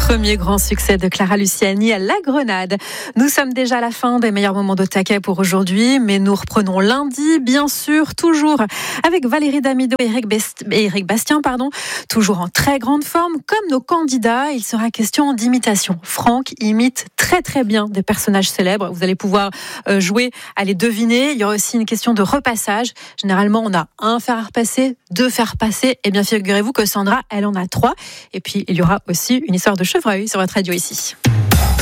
Premier grand succès de Clara Luciani à La Grenade. Nous sommes déjà à la fin des meilleurs moments de taquet pour aujourd'hui, mais nous reprenons lundi, bien sûr, toujours avec Valérie Damido et Éric Bastien, toujours en très grande forme. Comme nos candidats, il sera question d'imitation. Franck imite très très bien des personnages célèbres. Vous allez pouvoir jouer à les deviner. Il y aura aussi une question de repassage. Généralement, on a un fer à repasser, deux fers passer. Et bien, figurez-vous que Sandra, elle en a 3. Et puis, il y aura aussi une histoire de chevreuil sur votre radio ici.